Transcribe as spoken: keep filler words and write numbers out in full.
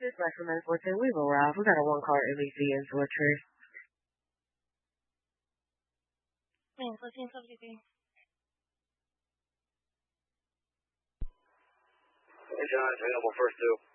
Dispatch from nine four ten, we've arrived. We got a one-car M E C into a tree. Man, fourteen seventy-three. Hey, John, available first two.